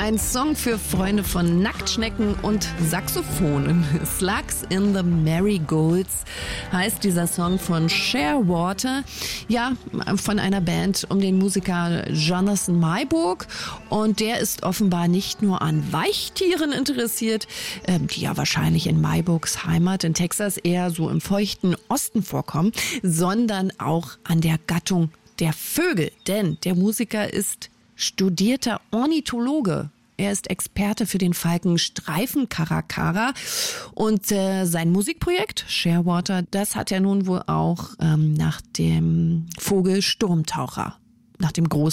Ein Song für Freunde von Nacktschnecken und Saxophonen. Slugs in the Marigolds heißt dieser Song von Shearwater. Ja, von einer Band um den Musiker Jonathan Maiburg. Und der ist offenbar nicht nur an Weichtieren interessiert, die ja wahrscheinlich in Maiburgs Heimat in Texas eher so im feuchten Osten vorkommen, sondern auch an der Gattung der Vögel. Denn der Musiker ist studierter Ornithologe. Er ist Experte für den Falken Streifenkarakara und sein Musikprojekt Shearwater, das hat er nun wohl auch nach dem Vogel Sturmtaucher, nach dem großen